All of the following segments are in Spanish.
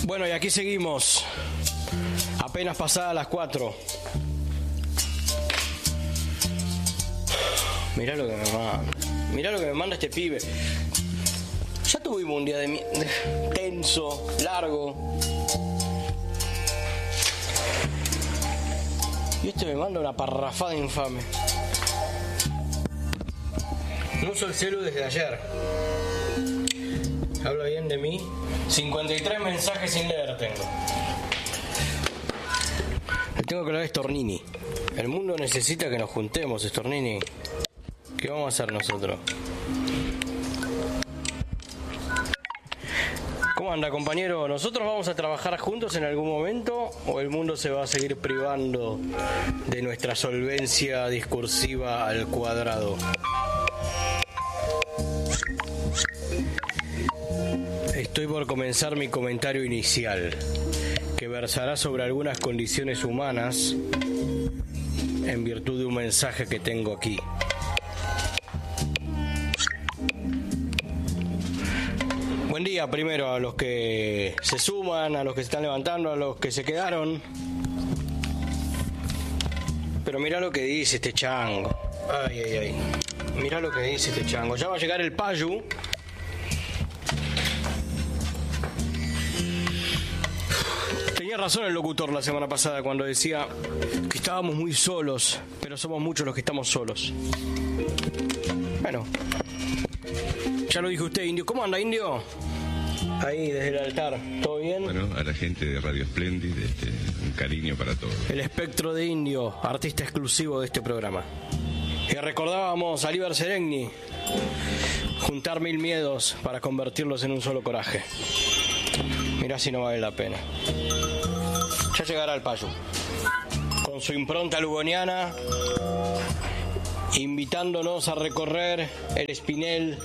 Bueno, y aquí seguimos. Apenas pasadas las 4. Mirá lo que me manda. Mirá lo que me manda este pibe. Ya tuvimos un día tenso, largo. Y este me manda una parrafada infame. No uso el celu desde ayer. Habla bien de mí. 53 mensajes sin leer tengo. Le tengo que hablar a Stornini. El mundo necesita que nos juntemos, Stornini. ¿Qué vamos a hacer nosotros? ¿Cómo anda, compañero? ¿Nosotros vamos a trabajar juntos en algún momento o el mundo se va a seguir privando de nuestra solvencia discursiva al cuadrado? Estoy por comenzar mi comentario inicial, que versará sobre algunas condiciones humanas en virtud de un mensaje que tengo aquí. Buen día primero a los que se suman, a los que se están levantando, a los que se quedaron. Pero mirá lo que dice este chango. Ay, ay, ay. Mirá lo que dice este chango. Ya va a llegar el Payu. Tenía razón el locutor la semana pasada cuando decía que estábamos muy solos, pero somos muchos los que estamos solos. Bueno, ya lo dijo usted, Indio. ¿Cómo anda, Indio? Ahí, desde el altar. ¿Todo bien? Bueno, a la gente de Radio Splendid, un cariño para todos. El espectro de Indio, artista exclusivo de este programa. Y recordábamos a Liber Seregni, juntar 1000 miedos para convertirlos en un solo coraje. Mirá si no vale la pena. Ya llegará el Payu, con su impronta lugoniana, invitándonos a recorrer el espinel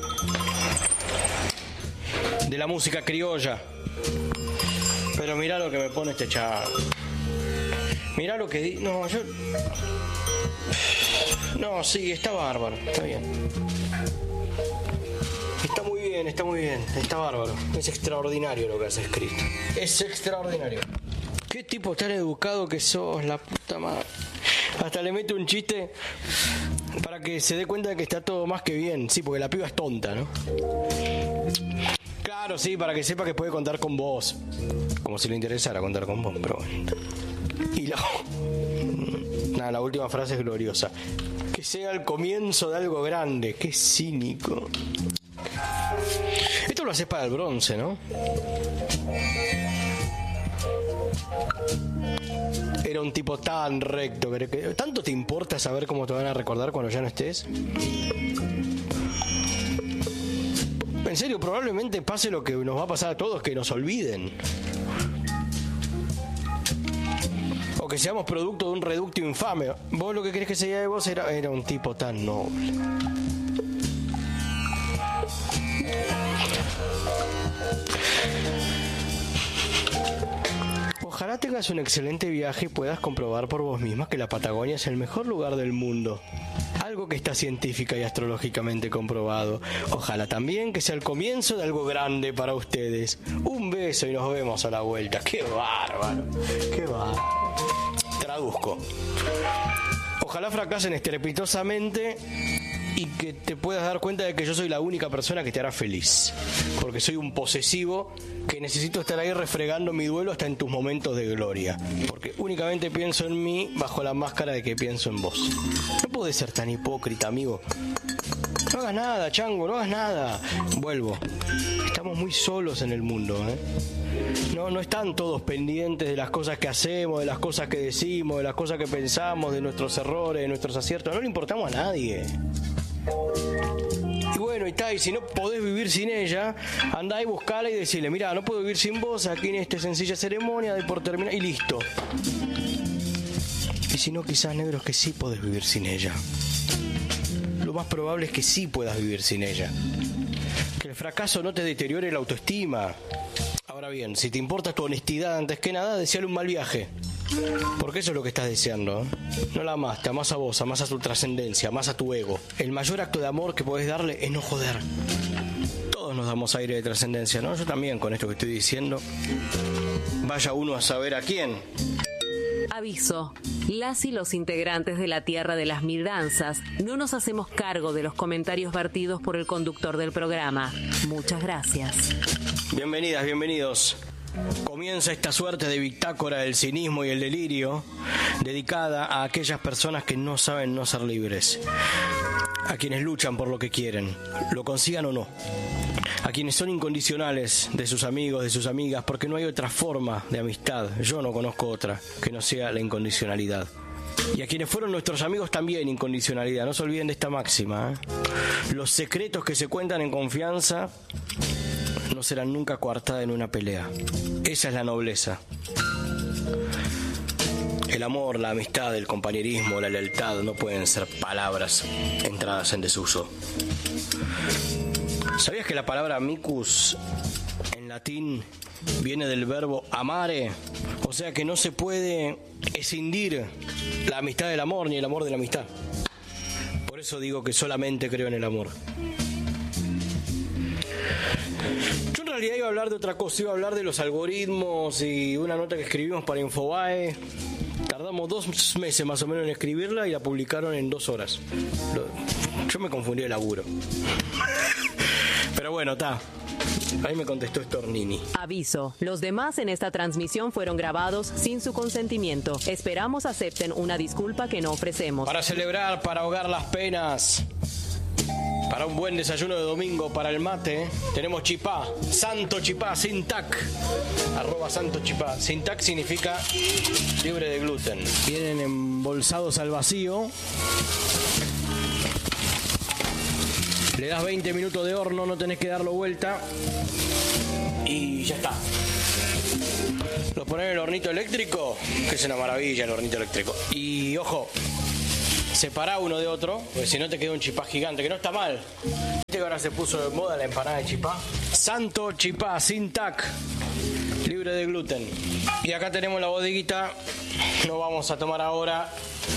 de la música criolla. Pero mirá lo que me pone este chavo. Mirá lo que No, sí, está bárbaro, está bien. Está muy bien, está bárbaro. Es extraordinario lo que has escrito. Es extraordinario. Qué tipo tan educado que sos, la puta madre. Hasta le mete un chiste para que se dé cuenta de que está todo más que bien. Sí, porque la piba es tonta, ¿no? Claro, sí, para que sepa que puede contar con vos. Como si le interesara contar con vos, pero bueno. Y la última frase es gloriosa. Que sea el comienzo de algo grande. Qué cínico. Esto lo haces para el bronce, ¿no? Era un tipo tan recto. ¿Tanto te importa saber cómo te van a recordar cuando ya no estés? En serio, probablemente pase lo que nos va a pasar a todos, que nos olviden. O que seamos producto de un reducto infame. Vos lo que querés que se diga de vos era un tipo tan noble. Ojalá tengas un excelente viaje y puedas comprobar por vos misma que la Patagonia es el mejor lugar del mundo. Algo que está científica y astrológicamente comprobado. Ojalá también que sea el comienzo de algo grande para ustedes. Un beso y nos vemos a la vuelta. ¡Qué bárbaro! ¡Qué bárbaro! Traduzco. Ojalá fracasen estrepitosamente y que te puedas dar cuenta de que yo soy la única persona que te hará feliz. Porque soy un posesivo que necesito estar ahí refregando mi duelo hasta en tus momentos de gloria. Porque únicamente pienso en mí bajo la máscara de que pienso en vos. No podés ser tan hipócrita, amigo. No hagas nada, chango, no hagas nada. Vuelvo. Estamos muy solos en el mundo, ¿eh? No están todos pendientes de las cosas que hacemos, de las cosas que decimos, de las cosas que pensamos, de nuestros errores, de nuestros aciertos. No le importamos a nadie. Y bueno, y tal, y si no podés vivir sin ella, andá y buscala y decirle, mira, no puedo vivir sin vos aquí en esta sencilla ceremonia de por terminar, y listo. Y si no, quizás, negro, es que sí podés vivir sin ella. Lo más probable es que sí puedas vivir sin ella. Que el fracaso no te deteriore la autoestima. Ahora bien, si te importa tu honestidad antes que nada, deseale un mal viaje. Porque eso es lo que estás deseando, ¿eh? No la amás, te amás a vos, amás a tu trascendencia, amás a tu ego. El mayor acto de amor que podés darle es no joder. Todos nos damos aire de trascendencia, ¿no? Yo también, con esto que estoy diciendo. Vaya uno a saber a quién. Aviso. Las y los integrantes de la Tierra de las Mil Danzas no nos hacemos cargo de los comentarios vertidos por el conductor del programa. Muchas gracias. Bienvenidas, bienvenidos. Comienza esta suerte de bitácora del cinismo y el delirio, dedicada a aquellas personas que no saben no ser libres, a quienes luchan por lo que quieren, lo consigan o no, a quienes son incondicionales de sus amigos, de sus amigas, porque no hay otra forma de amistad, yo no conozco otra, que no sea la incondicionalidad. Y a quienes fueron nuestros amigos también incondicionalidad, no se olviden de esta máxima, ¿eh? Los secretos que se cuentan en confianza no serán nunca coartada en una pelea. Esa es la nobleza. El amor, la amistad, el compañerismo, la lealtad no pueden ser palabras entradas en desuso. ¿Sabías que la palabra amicus en latín viene del verbo amare? O sea que no se puede escindir la amistad del amor ni el amor de la amistad. Por eso digo que solamente creo en el amor. Yo en realidad iba a hablar de otra cosa, iba a hablar de los algoritmos y una nota que escribimos para Infobae. Tardamos 2 meses más o menos en escribirla y la publicaron en 2 horas. Yo me confundí de laburo. Pero bueno, está. Ahí me contestó Stornini. Aviso. Los demás en esta transmisión fueron grabados sin su consentimiento. Esperamos acepten una disculpa que no ofrecemos. Para celebrar, para ahogar las penas, para un buen desayuno de domingo, para el mate, tenemos chipá, santo chipá, sin tac, @santo chipá. Sin tac significa libre de gluten. Vienen embolsados al vacío. Le das 20 minutos de horno, no tenés que darlo vuelta. Y ya está. Lo pones en el hornito eléctrico, que es una maravilla el hornito eléctrico. Y ojo, separá uno de otro, porque si no te queda un chipá gigante, que no está mal. Viste que ahora se puso de moda la empanada de chipá. Santo chipá, sin tac, libre de gluten. Y acá tenemos la bodeguita. Nos vamos a tomar ahora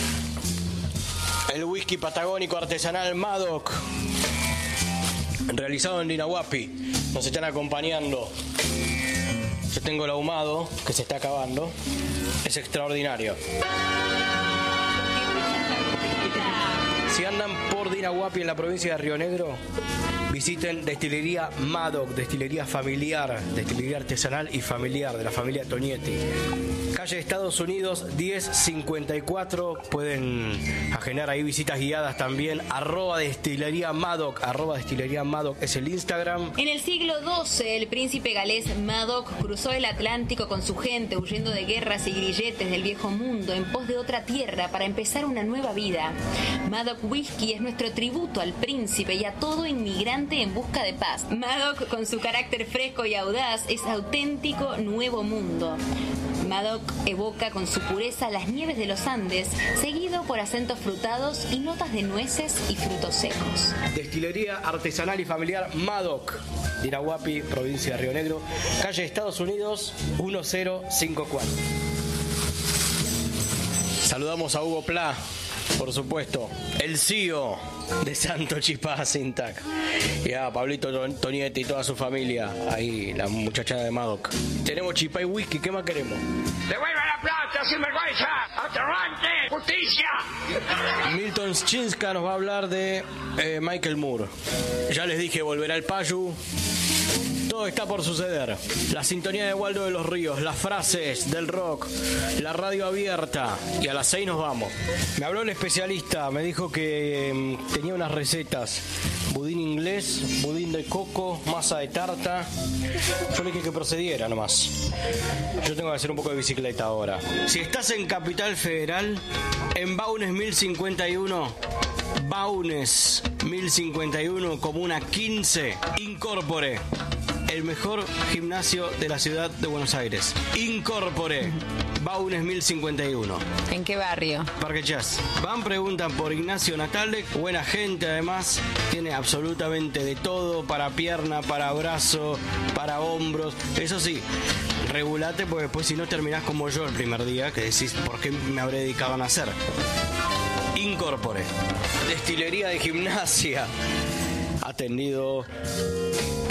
el whisky patagónico artesanal Madoc, realizado en Dinahuapi. Nos están acompañando. Yo tengo el ahumado, que se está acabando. Es extraordinario. Si andan por Dinahuapi en la provincia de Río Negro, visiten Destilería Madoc, destilería familiar, destilería artesanal y familiar de la familia Tonietti. Calle Estados Unidos 1054. Pueden agendar ahí visitas guiadas también. @destilería Madoc. @destilería Madoc es el Instagram. En el siglo XII, el príncipe galés Madoc cruzó el Atlántico con su gente, huyendo de guerras y grilletes del viejo mundo en pos de otra tierra para empezar una nueva vida. Madoc Whisky es nuestro tributo al príncipe y a todo inmigrante en busca de paz. Madoc, con su carácter fresco y audaz, es auténtico nuevo mundo. Madoc evoca con su pureza las nieves de los Andes, seguido por acentos frutados y notas de nueces y frutos secos. Destilería artesanal y familiar Madoc, Dinahuapi, provincia de Río Negro, calle Estados Unidos 1054. Saludamos a Hugo Pla, por supuesto, el CEO de Santo Chipá Sin Tac. Y a Pablito Tonietti y toda su familia, ahí la muchachada de Madoc. Tenemos chipá y whisky, ¿qué más queremos? ¡Devuelva la plata, sinvergüenza! ¡Aterrante! ¡Justicia! Milton Chinska nos va a hablar de Michael Moore. Ya les dije, volverá el Payu. Todo está por suceder. La sintonía de Waldo de los Ríos, las frases del rock, la radio abierta. Y a las 6 nos vamos. Me habló el especialista, me dijo que tenía unas recetas. Budín inglés, budín de coco, masa de tarta. Yo le dije que procediera nomás. Yo tengo que hacer un poco de bicicleta ahora. Si estás en Capital Federal, en Baunes 1051... Baunes 1051, Comuna 15, Incorpore, el mejor gimnasio de la ciudad de Buenos Aires. Incorpore, Baunes 1051. ¿En qué barrio? Parque Chas. Van, preguntan por Ignacio Natale, buena gente además, tiene absolutamente de todo, para pierna, para brazo, para hombros. Eso sí, regulate porque después si no terminás como yo el primer día, que decís, ¿por qué me habré dedicado a nacer? Incorpore, destilería de gimnasia, atendido por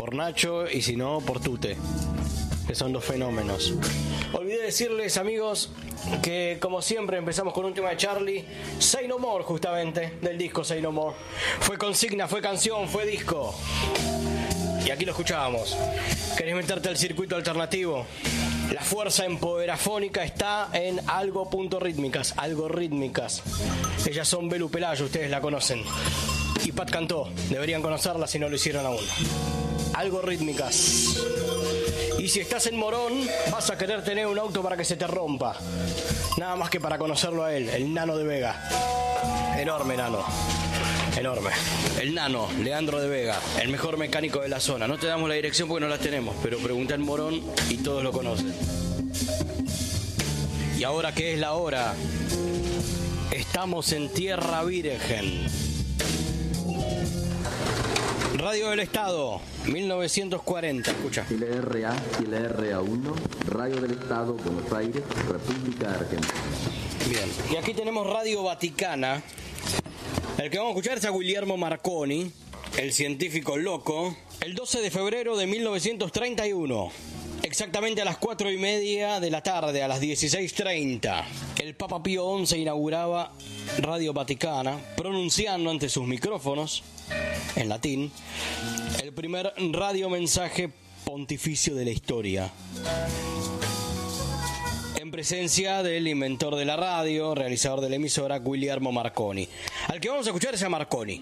por Nacho y si no, por Tute, que son dos fenómenos. Olvidé decirles, amigos, que como siempre empezamos con un tema de Charlie, Say No More, justamente, del disco Say No More. Fue consigna, fue canción, fue disco. Y aquí lo escuchábamos. ¿Querés meterte al circuito alternativo? La fuerza empoderafónica está en Algo.rítmicas, Algo Rítmicas. Ellas son Belu Pelayo, ustedes la conocen. Y Pat Cantó, deberían conocerla si no lo hicieron aún. Algo Rítmicas. Y si estás en Morón, vas a querer tener un auto para que se te rompa. Nada más que para conocerlo a él, el Nano de Vega. Enorme Nano. Enorme. El Nano, Leandro de Vega, el mejor mecánico de la zona. No te damos la dirección porque no la tenemos, pero pregunta en Morón y todos lo conocen. Y ahora que es la hora, estamos en Tierra Virgen. Radio del Estado, 1940. Escucha. Chile RA, Chile RA1, Radio del Estado, Buenos Aires, República Argentina. Bien, y aquí tenemos Radio Vaticana. El que vamos a escuchar es a Guillermo Marconi, el científico loco, el 12 de febrero de 1931. Exactamente a las 4:30 de la tarde, a las 16:30, el Papa Pío XI inauguraba Radio Vaticana, pronunciando ante sus micrófonos, en latín, el primer radiomensaje pontificio de la historia. En presencia del inventor de la radio, realizador de la emisora, Guillermo Marconi. Al que vamos a escuchar es a Marconi.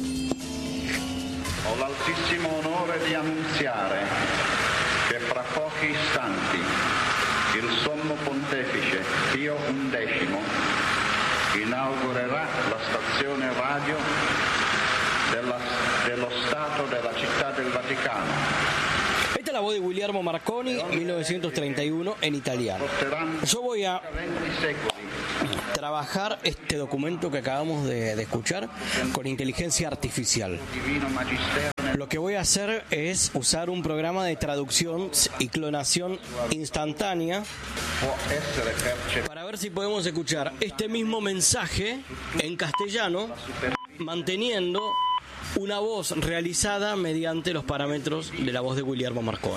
Ho l'altissimo onore di annunziare che fra pochi istanti il Sommo Pontefice Pio XI inaugurerà la stazione radio dello Stato della Città del Vaticano. Esta es la voz de Guillermo Marconi, 1931, en italiano. Yo voy a trabajar este documento que acabamos de escuchar con inteligencia artificial. Lo que voy a hacer es usar un programa de traducción y clonación instantánea para ver si podemos escuchar este mismo mensaje en castellano, manteniendo una voz realizada mediante los parámetros de la voz de Guillermo Marconi.